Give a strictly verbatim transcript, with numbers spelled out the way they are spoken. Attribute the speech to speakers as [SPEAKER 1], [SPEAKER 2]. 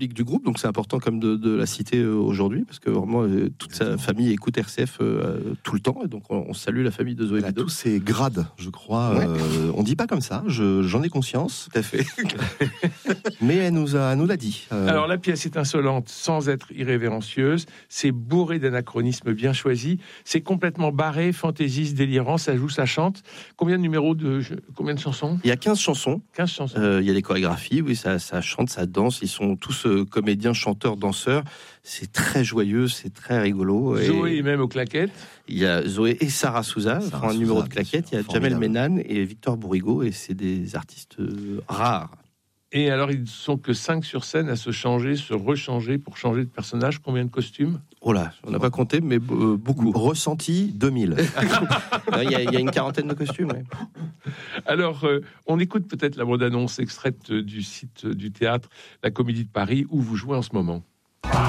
[SPEAKER 1] du groupe, donc c'est important comme de, de la citer euh, aujourd'hui, parce que vraiment euh, toute sa famille écoute R C F euh, tout le temps, et donc on, on salue la famille de Zoé
[SPEAKER 2] Elle a
[SPEAKER 1] Bido.
[SPEAKER 2] tous ses grades, je crois.
[SPEAKER 1] Ouais.
[SPEAKER 2] Euh, on dit pas comme ça, je, j'en ai conscience.
[SPEAKER 1] Tout à fait.
[SPEAKER 2] Mais elle nous a, elle nous l'a dit. Euh,
[SPEAKER 3] Alors la pièce est insolente sans être irrévérencieuse, c'est bourré d'anachronismes bien choisis, c'est complètement barré, fantaisiste, délirant, ça joue, ça chante. Combien de numéros de combien de chansons?
[SPEAKER 1] Il y a quinze chansons.
[SPEAKER 3] quinze chansons.
[SPEAKER 1] Euh, il y a des chorégraphies, oui, ça, ça chante, ça danse. Ils sont tous euh, comédiens, chanteurs, danseurs. C'est très joyeux, c'est très rigolo. Et
[SPEAKER 3] Zoé est même aux claquettes.
[SPEAKER 1] il y a Zoé et Sarah Souza,
[SPEAKER 2] Sarah
[SPEAKER 1] font un
[SPEAKER 2] Souza,
[SPEAKER 1] numéro de
[SPEAKER 2] bien
[SPEAKER 1] claquettes.
[SPEAKER 2] sûr,
[SPEAKER 1] Il y a Jamel
[SPEAKER 2] formidable.
[SPEAKER 1] Menan et Victor Bourrigo, et c'est des artistes euh, rares.
[SPEAKER 3] Et alors ils sont que cinq sur scène à se changer, se rechanger pour changer de personnage. Combien de costumes?
[SPEAKER 1] Oh là, on n'a pas compté, mais euh, beaucoup.
[SPEAKER 2] Ressenti deux mille.
[SPEAKER 1] Il y, a, il y a une quarantaine de costumes. Ouais.
[SPEAKER 3] Alors, euh, on écoute peut-être la bande-annonce extraite du site du théâtre La Comédie de Paris où vous jouez en ce moment.